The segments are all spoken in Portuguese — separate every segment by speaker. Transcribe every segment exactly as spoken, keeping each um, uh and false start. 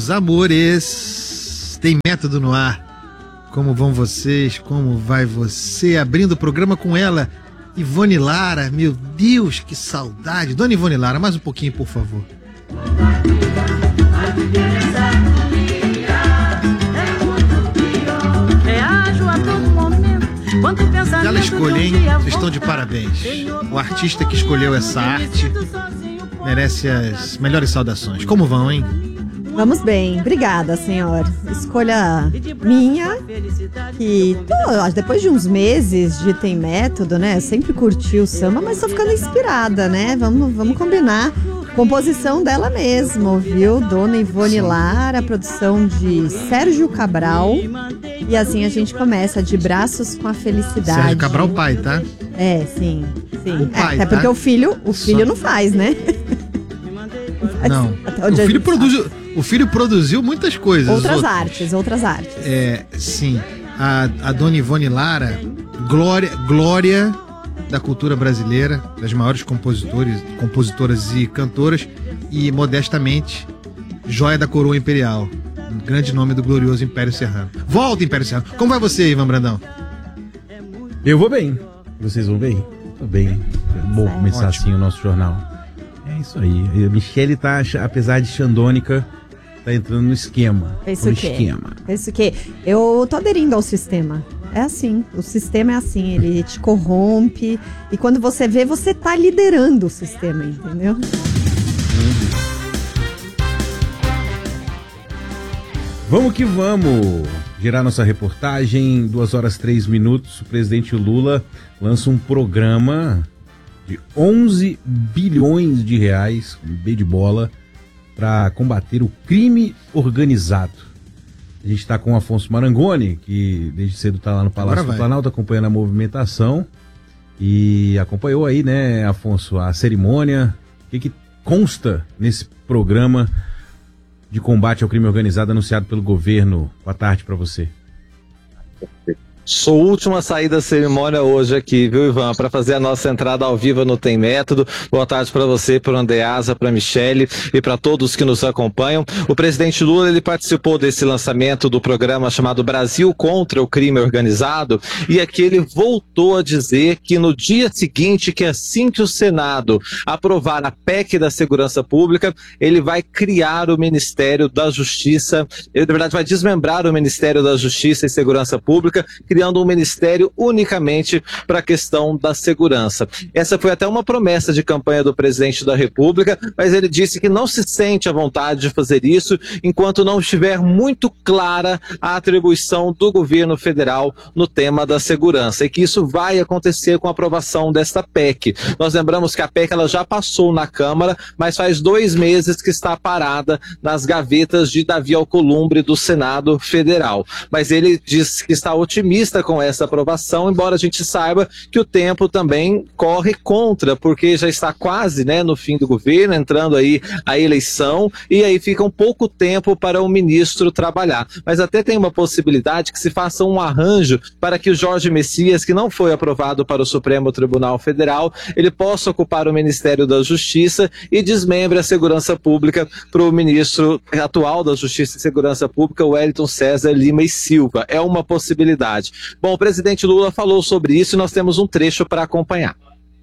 Speaker 1: meus amores. Tem Método no ar. Como vão vocês? Como vai você? Abrindo o programa com ela, Ivone Lara. Meu Deus, que saudade. Dona Ivone Lara, mais um pouquinho, por favor. Ela escolheu, hein? Vocês estão de parabéns. O artista que escolheu essa arte merece as melhores saudações. Como vão, hein?
Speaker 2: Vamos bem, obrigada, senhor. Escolha minha, que pô, depois de uns meses de Tem Método, né? Eu sempre curti o samba, mas tô ficando inspirada, né? Vamos, vamos combinar. Composição dela mesmo, viu? Dona Ivone Lara, produção de Sérgio Cabral. E assim a gente começa, De Braços com a Felicidade.
Speaker 1: Sérgio Cabral pai, tá?
Speaker 2: É, sim, sim.
Speaker 1: O pai,
Speaker 2: é, até
Speaker 1: tá?
Speaker 2: porque o filho, o filho
Speaker 1: Só...
Speaker 2: não faz, né?
Speaker 1: Não, o filho, produziu, o filho produziu muitas coisas.
Speaker 2: Outras outras. artes, outras artes.
Speaker 1: É, sim. A, a Dona Ivone Lara, glória, glória da cultura brasileira, das maiores compositores, compositoras e cantoras, e modestamente, joia da coroa imperial. Um grande nome do glorioso Império Serrano. Volta, Império Serrano. Como vai você, Ivan Brandão?
Speaker 3: Eu vou bem. Vocês vão bem? Tô bem. É bom começar assim o nosso jornal. É isso aí. A Michele tá, apesar de xandônica, tá entrando no esquema.
Speaker 2: Isso
Speaker 3: no
Speaker 2: que
Speaker 3: esquema.
Speaker 2: Isso que eu tô aderindo ao sistema. É assim, o sistema é assim, ele te corrompe e quando você vê, você tá liderando o sistema, entendeu?
Speaker 3: Vamos que vamos girar nossa reportagem. Duas horas, três minutos. O presidente Lula lança um programa de onze bilhões de reais, um B de bola, para combater o crime organizado. A gente está com o Afonso Marangoni, que desde cedo está lá no Palácio do Planalto acompanhando a movimentação e acompanhou aí, né, Afonso, a cerimônia. O que, que consta nesse programa de combate ao crime organizado anunciado pelo governo? Boa tarde para você.
Speaker 4: Sou última saída da cerimônia hoje aqui, viu, Ivan? Para fazer a nossa entrada ao vivo no Tem Método. Boa tarde para você, para o Andreasa, para a Michele e para todos que nos acompanham. O presidente Lula, ele participou desse lançamento do programa chamado Brasil contra o Crime Organizado, e aqui ele voltou a dizer que no dia seguinte, que assim que o Senado aprovar a P E C da Segurança Pública, ele vai criar o Ministério da Justiça, ele, na verdade, vai desmembrar o Ministério da Justiça e Segurança Pública, criando um ministério unicamente para a questão da segurança. Essa foi até uma promessa de campanha do presidente da República, mas ele disse que não se sente à vontade de fazer isso enquanto não estiver muito clara a atribuição do governo federal no tema da segurança, e que isso vai acontecer com a aprovação desta P E C. Nós lembramos que a P E C ela já passou na Câmara, mas faz dois meses que está parada nas gavetas de Davi Alcolumbre do Senado Federal. Mas ele diz que está otimista com essa aprovação, embora a gente saiba que o tempo também corre contra, porque já está quase, né, no fim do governo, entrando aí a eleição, e aí fica um pouco tempo para o ministro trabalhar. Mas até tem uma possibilidade que se faça um arranjo para que o Jorge Messias, que não foi aprovado para o Supremo Tribunal Federal, ele possa ocupar o Ministério da Justiça e desmembre a segurança pública para o ministro atual da Justiça e Segurança Pública, Wellington César Lima e Silva. É uma possibilidade. Bom, o presidente Lula falou sobre isso e nós temos um trecho para acompanhar.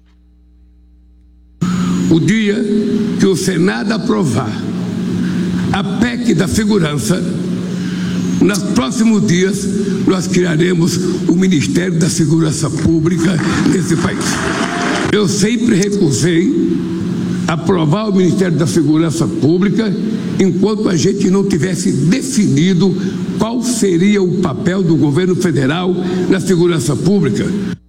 Speaker 5: O dia que o Senado aprovar a P E C da segurança, nos próximos dias nós criaremos o Ministério da Segurança Pública nesse país. Eu sempre recusei aprovar o Ministério da Segurança Pública enquanto a gente não tivesse definido qual seria o papel do governo federal na segurança pública.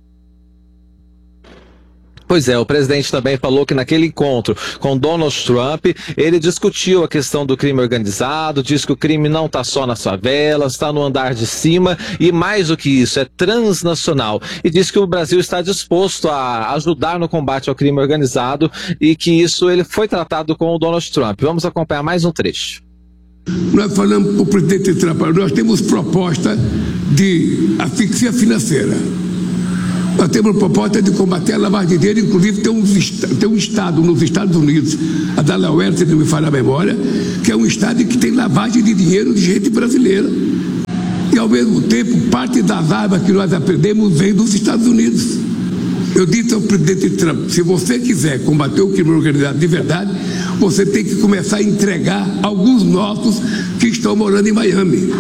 Speaker 4: Pois é, o presidente também falou que naquele encontro com Donald Trump, ele discutiu a questão do crime organizado, diz que o crime não está só nas favelas, está no andar de cima e mais do que isso, é transnacional. E diz que o Brasil está disposto a ajudar no combate ao crime organizado e que isso ele foi tratado com o Donald Trump. Vamos acompanhar mais um trecho.
Speaker 5: Nós falamos para o presidente Trump, nós temos proposta de asfixia financeira. Nós temos a proposta de combater a lavagem de dinheiro, inclusive tem um, tem um estado nos Estados Unidos, a Delaware, se não me falha a memória, que é um estado que tem lavagem de dinheiro de gente brasileira. E, ao mesmo tempo, parte das armas que nós aprendemos vem dos Estados Unidos. Eu disse ao presidente Trump, se você quiser combater o crime organizado de verdade, você tem que começar a entregar alguns nossos que estão morando em Miami.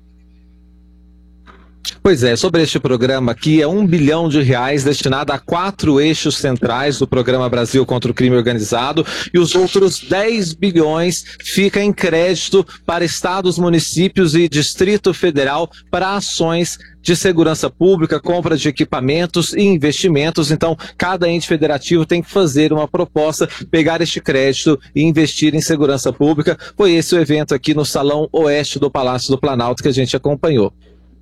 Speaker 4: Pois é, sobre este programa aqui, é um bilhão de reais destinado a quatro eixos centrais do Programa Brasil contra o Crime Organizado, e os outros dez bilhões fica em crédito para estados, municípios e Distrito Federal para ações de segurança pública, compra de equipamentos e investimentos. Então, cada ente federativo tem que fazer uma proposta, pegar este crédito e investir em segurança pública. Foi esse o evento aqui no Salão Oeste do Palácio do Planalto que a gente acompanhou.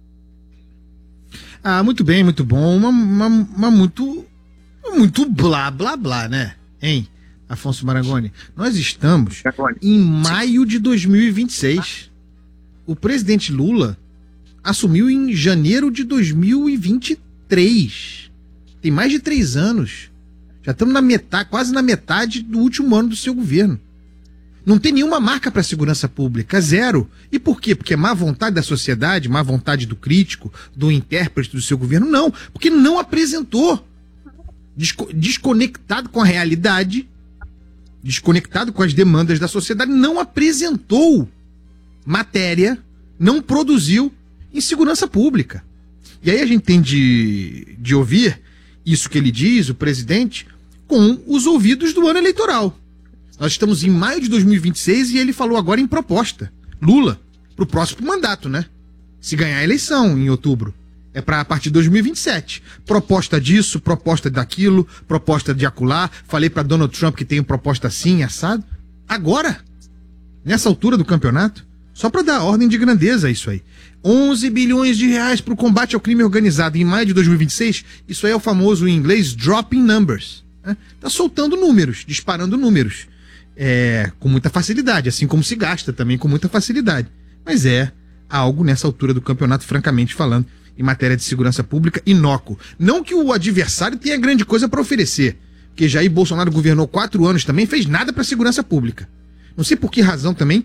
Speaker 1: Ah, muito bem, muito bom, uma, uma, uma muito, muito blá, blá, blá, né? Hein, Afonso Marangoni? Nós estamos em maio de dois mil e vinte e seis. O presidente Lula assumiu em janeiro de dois mil e vinte e três. Tem mais de três anos. Já estamos na metade, quase na metade do último ano do seu governo. Não tem nenhuma marca para a segurança pública, zero. E por quê? Porque é má vontade da sociedade, má vontade do crítico, do intérprete do seu governo? Não, porque não apresentou. Desco- desconectado com a realidade, desconectado com as demandas da sociedade, não apresentou matéria, não produziu em segurança pública. E aí a gente tem de, de ouvir isso que ele diz, o presidente, com os ouvidos do ano eleitoral. Nós estamos em maio de dois mil e vinte e seis e ele falou agora em proposta. Lula, para o próximo mandato, né? Se ganhar a eleição em outubro. É para a partir de dois mil e vinte e sete. Proposta disso, proposta daquilo, proposta de acolá. Falei para Donald Trump que tem proposta assim, assado. Agora, nessa altura do campeonato, só para dar ordem de grandeza a isso aí. onze bilhões de reais para o combate ao crime organizado em maio de dois mil e vinte e seis. Isso aí é o famoso em inglês dropping numbers. Né? Tá soltando números, disparando números. É, com muita facilidade, assim como se gasta também com muita facilidade. Mas é algo nessa altura do campeonato, francamente falando, em matéria de segurança pública, inócuo. Não que o adversário tenha grande coisa para oferecer, porque Jair Bolsonaro governou quatro anos também, fez nada para a segurança pública. Não sei por que razão também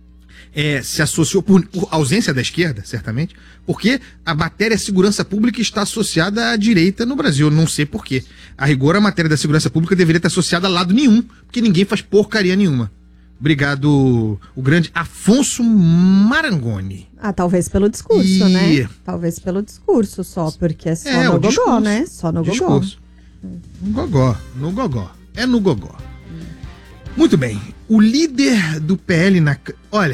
Speaker 1: é, se associou, por, por ausência da esquerda, certamente, porque a matéria segurança pública está associada à direita no Brasil. Não sei por quê. A rigor, a matéria da segurança pública deveria estar associada a lado nenhum, porque ninguém faz porcaria nenhuma. Obrigado, o grande Afonso Marangoni.
Speaker 2: Ah, talvez pelo discurso,
Speaker 1: e...
Speaker 2: né? Talvez pelo discurso só, porque é só
Speaker 1: é,
Speaker 2: no gogó,
Speaker 1: discurso,
Speaker 2: né? Só no
Speaker 1: discurso.
Speaker 2: gogó.
Speaker 1: No gogó, no gogó. É no gogó. Muito bem. O líder do P L na... Olha,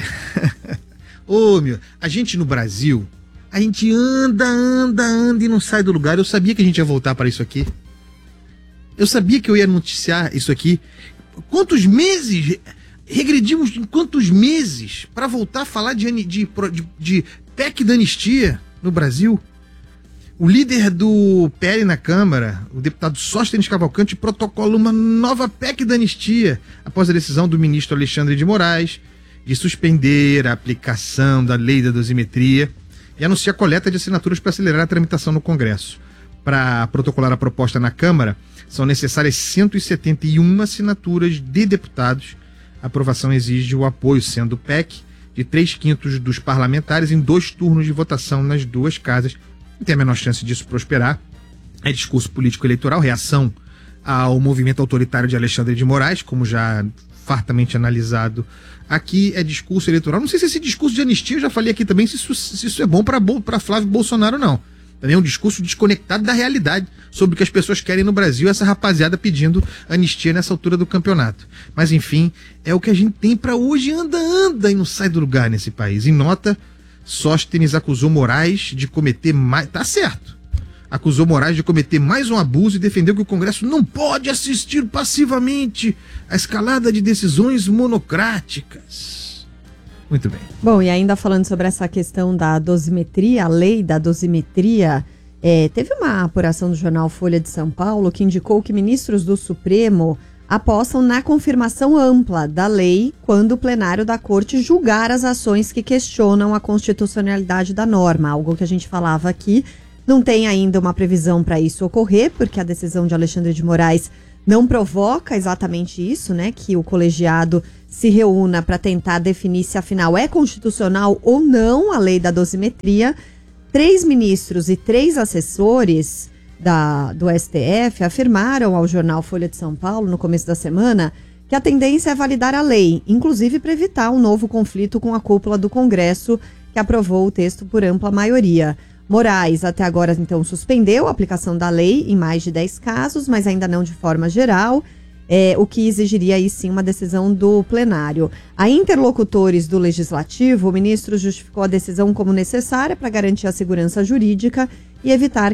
Speaker 1: ô meu, a gente no Brasil, a gente anda, anda, anda e não sai do lugar. Eu sabia que a gente ia voltar para isso aqui. Eu sabia que eu ia noticiar isso aqui. Quantos meses... Regredimos em quantos meses para voltar a falar de, de, de, de P E C da anistia no Brasil? O líder do P L na Câmara, o deputado Sóstenes Cavalcante, protocola uma nova P E C da anistia após a decisão do ministro Alexandre de Moraes de suspender a aplicação da lei da dosimetria e anuncia a coleta de assinaturas para acelerar a tramitação no Congresso. Para protocolar a proposta na Câmara, são necessárias cento e setenta e uma assinaturas de deputados. A aprovação exige o apoio, sendo o P E C, de três quintos dos parlamentares em dois turnos de votação nas duas casas. Não tem a menor chance disso prosperar. É discurso político-eleitoral, reação ao movimento autoritário de Alexandre de Moraes, como já fartamente analisado aqui, é discurso eleitoral. Não sei se esse discurso de anistia, eu já falei aqui também, se isso, se isso é bom para Flávio Bolsonaro ou não. Também é um discurso desconectado da realidade sobre o que as pessoas querem no Brasil, essa rapaziada pedindo anistia nessa altura do campeonato. Mas enfim, é o que a gente tem para hoje, anda, anda e não sai do lugar nesse país. Em nota, Sóstenes acusou Moraes de cometer mais... Tá certo. Acusou Moraes de cometer mais um abuso e defendeu que o Congresso não pode assistir passivamente à escalada de decisões monocráticas. Muito bem.
Speaker 2: Bom, e ainda falando sobre essa questão da dosimetria, a lei da dosimetria, é, teve uma apuração do jornal Folha de São Paulo que indicou que ministros do Supremo apostam na confirmação ampla da lei quando o plenário da Corte julgar as ações que questionam a constitucionalidade da norma, algo que a gente falava aqui, Não tem ainda uma previsão para isso ocorrer, porque a decisão de Alexandre de Moraes não provoca exatamente isso, né? Que o colegiado se reúna para tentar definir se afinal é constitucional ou não a lei da dosimetria. Três ministros e três assessores da, do S T F afirmaram ao jornal Folha de São Paulo, no começo da semana, que a tendência é validar a lei, inclusive para evitar um novo conflito com a cúpula do Congresso, que aprovou o texto por ampla maioria. Moraes, até agora, então, suspendeu a aplicação da lei em mais de dez casos, mas ainda não de forma geral, é, o que exigiria aí sim uma decisão do plenário. A interlocutores do Legislativo, o ministro justificou a decisão como necessária para garantir a segurança jurídica e evitar